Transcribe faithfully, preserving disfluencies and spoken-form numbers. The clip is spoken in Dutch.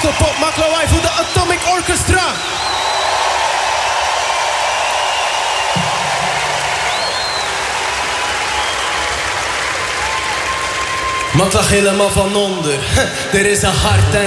Pop, maak lawaai voor de Atomic Orchestra. Maak lag helemaal van onder. Er is een hart en